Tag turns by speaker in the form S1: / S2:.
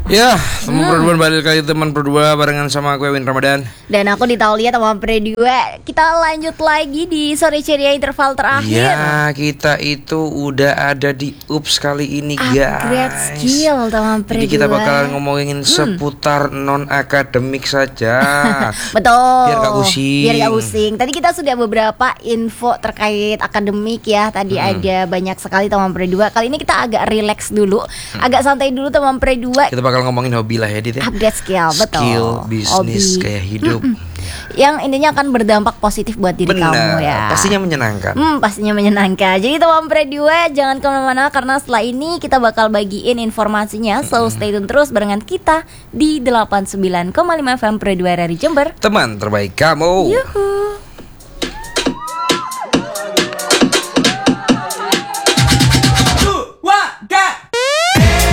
S1: Ya, teman berdua balik lagi teman berdua barengan sama aku Ewin Ramadan.
S2: Dan aku di Taulia teman berdua. Kita lanjut lagi di sore ceria interval terakhir.
S1: Ya, kita itu udah ada di UPS kali ini guys.
S2: Upgrade skill teman berdua.
S1: Jadi kita bakalan ngomongin seputar non akademik saja.
S2: Betul.
S1: Biar gak pusing.
S2: Biar gak pusing. Tadi kita sudah beberapa info terkait akademik ya. Tadi ada banyak sekali teman berdua. Kali ini kita agak relax dulu, agak santai dulu teman berdua.
S1: Kita bakal ngomongin hobi lah ya, Dit ya.
S2: Upgrade skill, betul.
S1: Skill, bisnis,
S2: Hobi.
S1: kayak hidup.
S2: Yang intinya akan berdampak positif buat diri kamu ya.
S1: Pastinya menyenangkan.
S2: Pastinya menyenangkan. Jadi teman berdua jangan kemana-mana karena setelah ini kita bakal bagiin informasinya. So stay tune terus barengan kita di 89,5 FM Pre 2 dari Jember.
S1: Teman terbaik kamu.
S2: Yuhu.